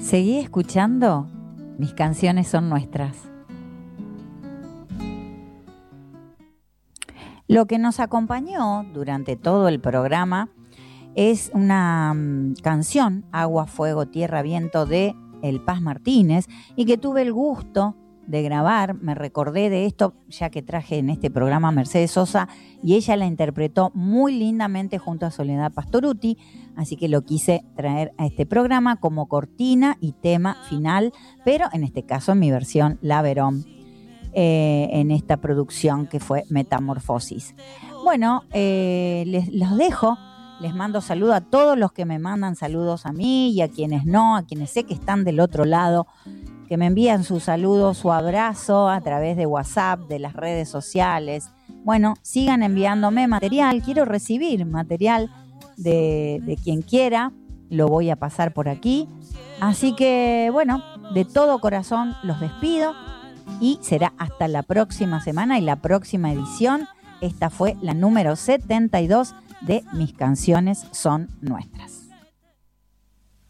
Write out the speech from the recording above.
Seguí escuchando, mis canciones son nuestras. Lo que nos acompañó durante todo el programa es una canción, Agua, Fuego, Tierra, Viento, de El Paz Martínez, y que tuve el gusto de grabar. Me recordé de esto ya que traje en este programa a Mercedes Sosa y ella la interpretó muy lindamente junto a Soledad Pastorutti, así que lo quise traer a este programa como cortina y tema final, pero en este caso en mi versión La Verón, en esta producción que fue Metamorfosis. Bueno, los dejo. Les mando saludo a todos los que me mandan saludos a mí y a quienes no, a quienes sé que están del otro lado, que me envían su saludo, su abrazo a través de WhatsApp, de las redes sociales. Bueno, sigan enviándome material, quiero recibir material de quien quiera, lo voy a pasar por aquí. Así que, bueno, de todo corazón los despido y será hasta la próxima semana y la próxima edición. Esta fue la número 72 de Mis canciones son nuestras.